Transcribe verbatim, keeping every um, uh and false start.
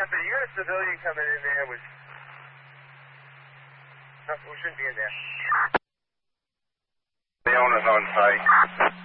Copy. You got a civilian coming in there with... No, we shouldn't be in there. The owner's on site.